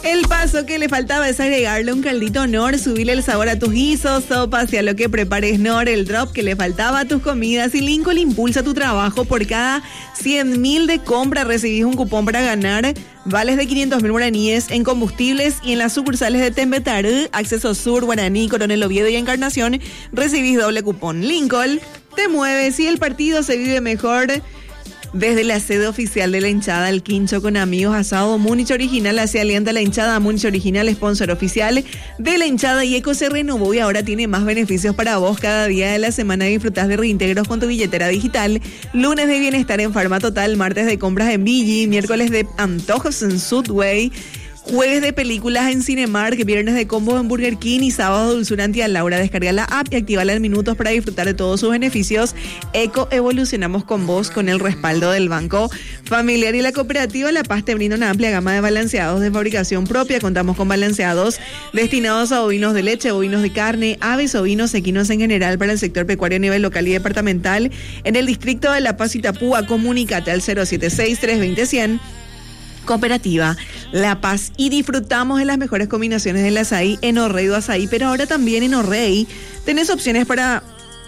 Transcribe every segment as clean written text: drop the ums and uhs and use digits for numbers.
El paso que le faltaba es agregarle un caldito Knorr, subirle el sabor a tus guisos, sopas y a lo que prepares Knorr, el drop que le faltaba a tus comidas. Y Lincoln impulsa tu trabajo. Por cada 100.000 de compra recibís un cupón para ganar vales de 500.000 guaraníes en combustibles, y en las sucursales de Tembetarú, Acceso Sur, Guaraní, Coronel Oviedo y Encarnación recibís doble cupón. Lincoln, te mueves y el partido se vive mejor. Desde la sede oficial de la hinchada, el Quincho con amigos, asado Múnich Original, hacia alienta la hinchada. Múnich Original, sponsor oficial de la hinchada, y Eco se renovó y ahora tiene más beneficios para vos. Cada día de la semana disfrutás de reintegros con tu billetera digital, lunes de bienestar en Farma Total, martes de compras en Vigi, miércoles de antojos en Subway, jueves de películas en Cinemark, viernes de combos en Burger King y sábado dulzura anti Laura. Descarga la app y actívala en minutos para disfrutar de todos sus beneficios. Eco, evolucionamos con vos, con el respaldo del Banco Familiar y la Cooperativa La Paz te brinda una amplia gama de balanceados de fabricación propia. Contamos con balanceados destinados a bovinos de leche, bovinos de carne, aves, ovinos, equinos en general para el sector pecuario a nivel local y departamental. En el distrito de La Paz y Tapúa, comunícate al 076-320-100. Cooperativa La Paz, y disfrutamos de las mejores combinaciones del azaí en Orrey Azaí, pero ahora también en Orrey tenés opciones para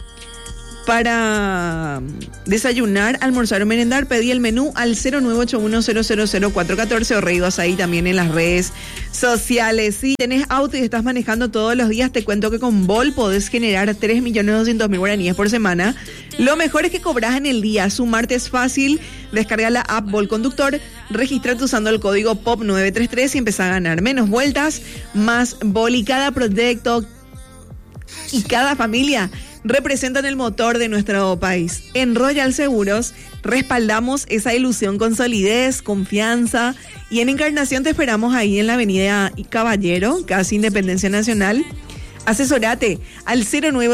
desayunar, almorzar o merendar. Pedí el menú al 0981000414. Orrey Azaí también en las redes sociales. Si tenés auto y estás manejando todos los días, te cuento que con Bol podés generar 3.200.000 guaraníes por semana. Lo mejor es que cobras en el día. Sumarte es fácil. Descarga la app Bol Conductor, registrate usando el código POP933 y empezá a ganar menos vueltas, más Bol. Y cada proyecto y cada familia representan el motor de nuestro país. En Royal Seguros respaldamos esa ilusión con solidez, confianza, y en Encarnación te esperamos ahí en la avenida Caballero, casi Independencia Nacional. Asesorate al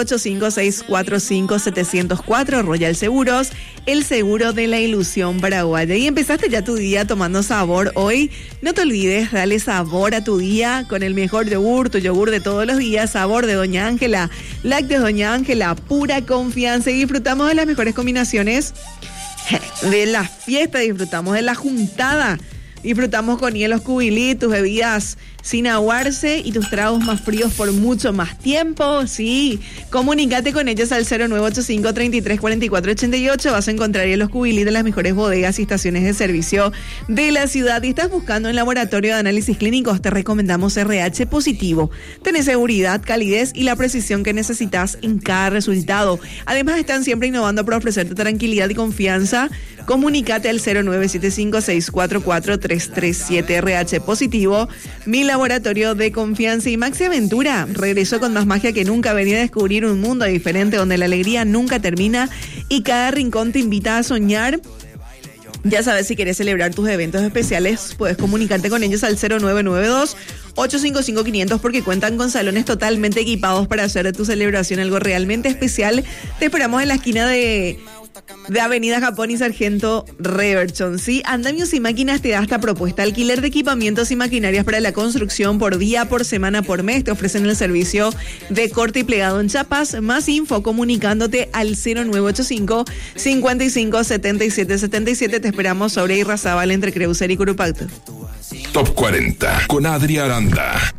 0985-645-704. Royal Seguros, el seguro de la ilusión paraguaya. Y empezaste ya tu día tomando sabor hoy. No te olvides, dale sabor a tu día con el mejor yogur, tu yogur de todos los días, sabor de Doña Ángela. Lácteos Doña Ángela, pura confianza. Y disfrutamos de las mejores combinaciones de la fiesta, disfrutamos de la juntada. Disfrutamos con hielos Cubilí, tus bebidas sin aguarse y tus tragos más fríos por mucho más tiempo. Sí, comunícate con ellos al 0985-334488. Vas a encontrar hielos Cubilí de las mejores bodegas y estaciones de servicio de la ciudad. Y estás buscando un laboratorio de análisis clínicos, te recomendamos RH Positivo. Tenés seguridad, calidez y la precisión que necesitas en cada resultado. Además, están siempre innovando para ofrecerte tranquilidad y confianza. Comunícate al 0975-644-337. RH Positivo, mi laboratorio de confianza. Y Maxi Aventura regresó con más magia que nunca. Venía a descubrir un mundo diferente donde la alegría nunca termina y cada rincón te invita a soñar. Ya sabes, si quieres celebrar tus eventos especiales, puedes comunicarte con ellos al 0992-855-500 porque cuentan con salones totalmente equipados para hacer de tu celebración algo realmente especial. Te esperamos en la esquina de Avenida Japón y Sargento Reverchon. Sí, Andamios y Máquinas te da esta propuesta: alquiler de equipamientos y maquinarias para la construcción por día, por semana, por mes. Te ofrecen el servicio de corte y plegado en chapas. Más info comunicándote al 0985-557777. Te esperamos sobre Irrazábal entre Creuser y Curupacto. Top 40 con Adri Aranda.